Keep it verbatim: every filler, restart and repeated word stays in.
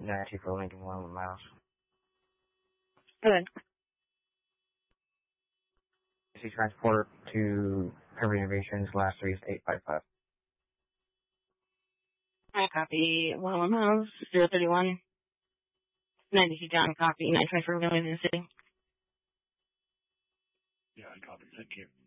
ninety for Lincoln one miles. Good. C transport to Heavy Innovations, last three is eight five five. I copy one one miles, zero thirty one. ninety-two down, copy, nine twenty-four million in the city. Yeah, I copy. Thank you.